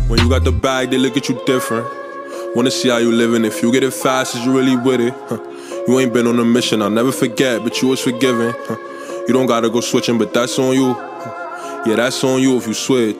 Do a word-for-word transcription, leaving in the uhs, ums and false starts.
When you got the bag, they look at you different. Wanna see how you living. If you get it fast, is you really with it? Huh. You ain't been on a mission, I'll never forget, but you was forgiven. Huh. You don't gotta go switching, but that's on you. Huh. Yeah, that's on you if you switch.